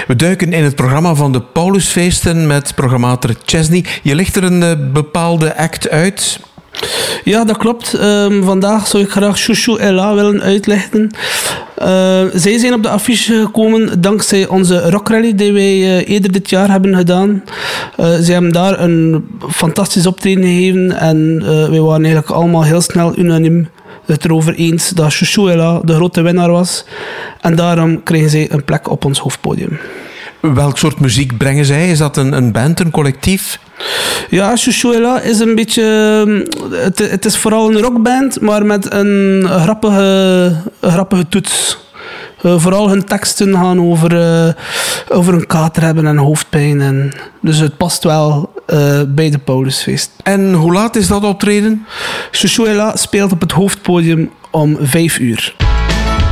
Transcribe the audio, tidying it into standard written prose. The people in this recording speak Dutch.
We duiken in het programma van de Paulusfeesten met programmator Chesney. Je licht er een bepaalde act uit. Ja, dat klopt. Vandaag zou ik graag Chouchou Ella willen uitlichten. Zij zijn op de affiche gekomen dankzij onze rockrally die wij eerder dit jaar hebben gedaan. Zij hebben daar een fantastisch optreden gegeven en wij waren eigenlijk allemaal heel snel unaniem het erover eens dat Chouchou Ella de grote winnaar was. En daarom kregen zij een plek op ons hoofdpodium. Welk soort muziek brengen zij? Is dat een band, een collectief? Ja, Chouchou Ella is een beetje... Het is vooral een rockband, maar met een grappige toets. Vooral hun teksten gaan over een kater hebben en hoofdpijn. Dus het past wel bij de Paulusfeest. En hoe laat is dat optreden? Chouchou Ella speelt op het hoofdpodium om 5 uur.